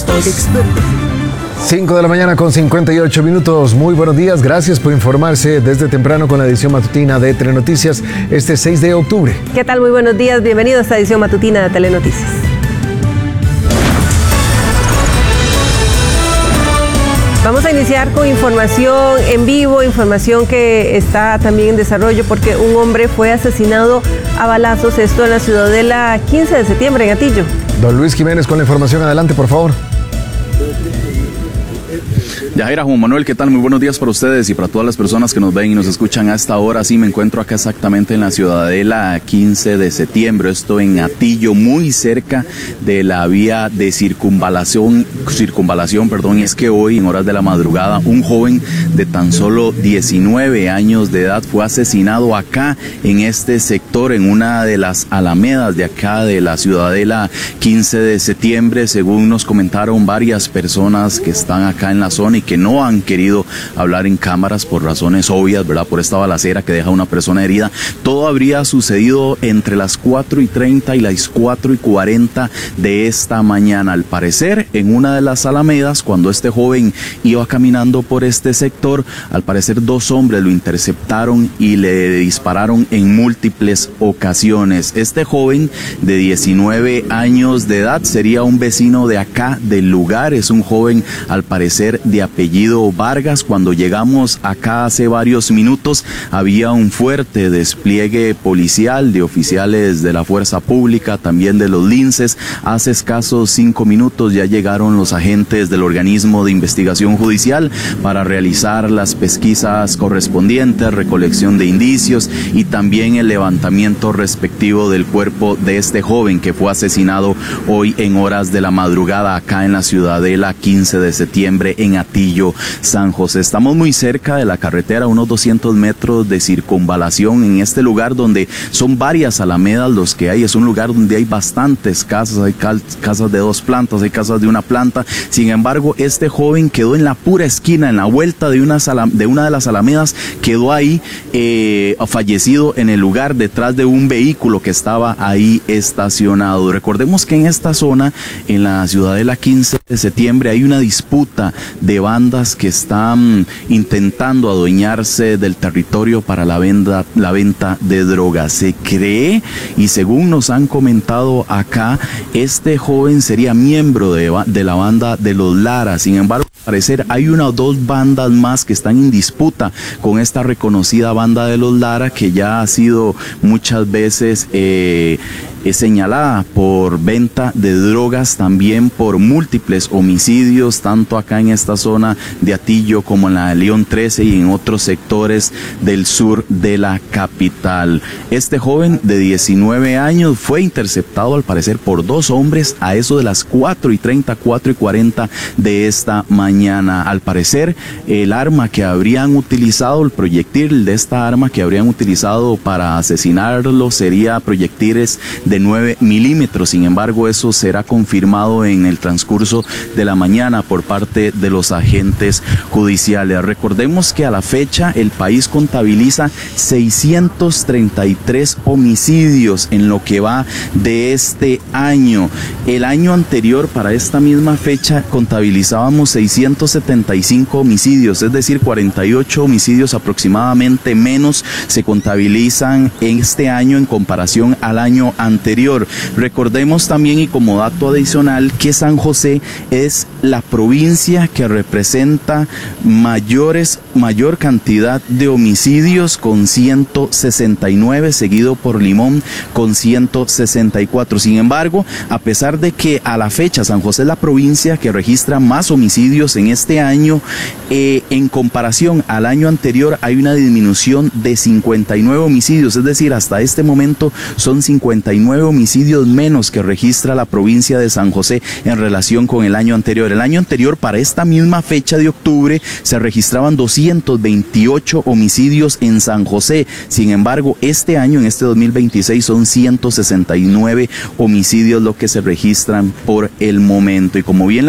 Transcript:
expertos. 5 de la mañana con 58 minutos. Muy buenos días. Gracias por informarse desde temprano con la edición matutina de Telenoticias este 6 de octubre. ¿Qué tal? Muy buenos días. Bienvenido a esta edición matutina de Telenoticias. Vamos a iniciar con información en vivo, información que está también en desarrollo porque un hombre fue asesinado a balazos, esto en la Ciudadela 15 de septiembre en Atillo. Don Luis Jiménez con la información, adelante por favor. Yajaira, Juan Manuel, ¿qué tal? Muy buenos días para ustedes y para todas las personas que nos ven y nos escuchan a esta hora. Sí, me encuentro acá exactamente en la Ciudadela 15 de septiembre, esto en Atillo, muy cerca de la vía de circunvalación, y es que hoy, en horas de la madrugada, un joven de tan solo 19 años de edad fue asesinado acá en este sector, en una de las alamedas de acá de la Ciudadela 15 de septiembre, según nos comentaron varias personas que están acá en la zona y que no han querido hablar en cámaras por razones obvias, ¿verdad? Por esta balacera que deja a una persona herida. Todo habría sucedido entre las 4:30 y las 4:40 de esta mañana. Al parecer, en una de las alamedas, cuando este joven iba caminando por este sector, al parecer dos hombres lo interceptaron y le dispararon en múltiples ocasiones. Este joven de 19 años de edad sería un vecino de acá del lugar, es un joven al parecer de apellido Vargas. Cuando llegamos acá hace varios minutos había un fuerte despliegue policial de oficiales de la fuerza pública, también de los linces. Hace escasos 5 minutos ya llegaron los agentes del organismo de investigación judicial para realizar las pesquisas correspondientes, recolección de indicios y también el levantamiento respectivo del cuerpo de este joven que fue asesinado hoy en horas de la madrugada acá en la Ciudadela 15 de septiembre en Atillo, San José. Estamos muy cerca de la carretera, unos 200 metros de circunvalación en este lugar donde son varias alamedas los que hay. Es un lugar donde hay bastantes casas, hay casas de 2 plantas, hay casas de 1 planta. Sin embargo, este joven quedó en la pura esquina, en la vuelta de una de las alamedas, quedó ahí fallecido en el lugar detrás de un vehículo que estaba ahí estacionado. Recordemos que en esta zona, en la Ciudadela 15 de septiembre, hay una disputa de bandas que están intentando adueñarse del territorio para la venta de drogas. Se cree, y según nos han comentado acá, este joven sería miembro de la banda de los Lara. Sin embargo, al parecer hay 1 o 2 bandas más que están en disputa con esta reconocida banda de los Lara, que ya ha sido muchas veces es señalada por venta de drogas, también por múltiples homicidios, tanto acá en esta zona de Atillo como en la de León 13 y en otros sectores del sur de la capital. Este joven de 19 años fue interceptado al parecer por 2 hombres a eso de las 4:30, 4:40 de esta mañana. Al parecer, el arma que habrían utilizado, el proyectil de esta arma que habrían utilizado para asesinarlo sería proyectiles de 9 milímetros. Sin embargo, eso será confirmado en el transcurso de la mañana por parte de los agentes judiciales. Recordemos que a la fecha el país contabiliza 633 homicidios en lo que va de este año. El año anterior, para esta misma fecha, contabilizábamos 675 homicidios, es decir, 48 homicidios aproximadamente menos se contabilizan en este año en comparación al año anterior. Recordemos también, y como dato adicional, que San José es la provincia que representa mayor cantidad de homicidios, con 169, seguido por Limón con 164. Sin embargo, a pesar de que a la fecha San José es la provincia que registra más homicidios en este año, en comparación al año anterior hay una disminución de 59 homicidios, es decir, hasta este momento son 59 homicidios menos que registra la provincia de San José en relación con el año anterior. El año anterior, para esta misma fecha de octubre, se registraban 228 homicidios en San José. Sin embargo, este año, en este 2026, son 169 homicidios lo que se registran por el momento. Y como bien